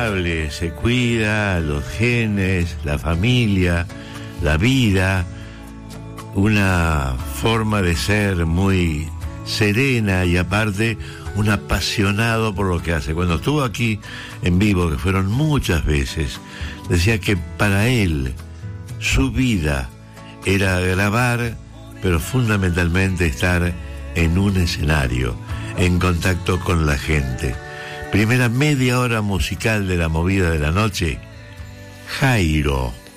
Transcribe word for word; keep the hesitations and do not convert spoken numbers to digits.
impecable, se cuida, los genes, la familia, la vida, una forma de ser muy serena y aparte un apasionado por lo que hace. Cuando estuvo aquí en vivo, que fueron muchas veces, decía que para él su vida era grabar, pero fundamentalmente estar en un escenario, en contacto con la gente. Primera media hora musical de la movida de la noche, Jairo.